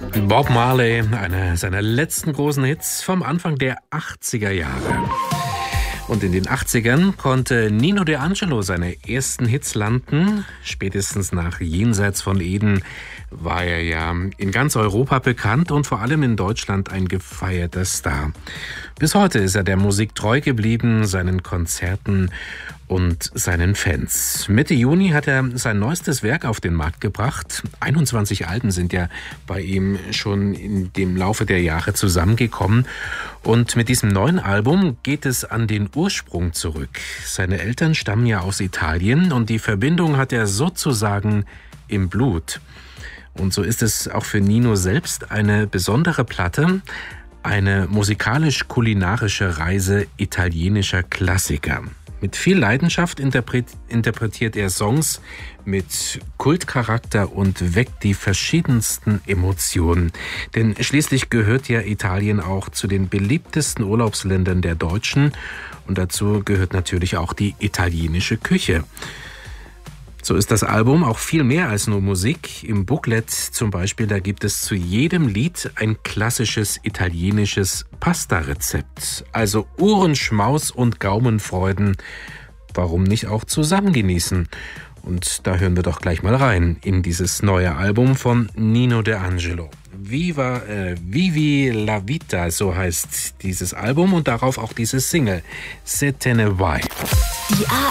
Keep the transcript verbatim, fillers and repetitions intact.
Bob Marley, einer seiner letzten großen Hits vom Anfang der achtziger Jahre. Und in den achtzigern konnte Nino De Angelo seine ersten Hits landen. Spätestens nach Jenseits von Eden war er ja in ganz Europa bekannt und vor allem in Deutschland ein gefeierter Star. Bis heute ist er der Musik treu geblieben, seinen Konzerten und seinen Fans. Mitte Juni hat er sein neuestes Werk auf den Markt gebracht. einundzwanzig Alben sind ja bei ihm schon in dem Laufe der Jahre zusammengekommen. Und mit diesem neuen Album geht es an den Ursprung zurück. Seine Eltern stammen ja aus Italien und die Verbindung hat er sozusagen im Blut. Und so ist es auch für Nino selbst eine besondere Platte, eine musikalisch-kulinarische Reise italienischer Klassiker. Mit viel Leidenschaft interpretiert er Songs mit Kultcharakter und weckt die verschiedensten Emotionen. Denn schließlich gehört ja Italien auch zu den beliebtesten Urlaubsländern der Deutschen. Und dazu gehört natürlich auch die italienische Küche. So ist das Album auch viel mehr als nur Musik. Im Booklet zum Beispiel, da gibt es zu jedem Lied ein klassisches italienisches Pasta-Rezept. Also Ohrenschmaus und Gaumenfreuden. Warum nicht auch zusammen genießen? Und da hören wir doch gleich mal rein in dieses neue Album von Nino De Angelo. Viva, äh, Vivi la Vita, so heißt dieses Album und darauf auch dieses Single, Se te ne vai. Die